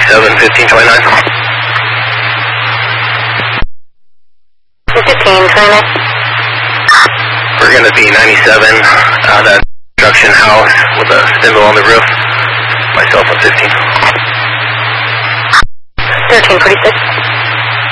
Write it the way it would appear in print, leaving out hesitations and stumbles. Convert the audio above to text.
97, 1529. 1529. We're going to be 97, that construction house with a spindle on the roof. Myself on 15. 1346.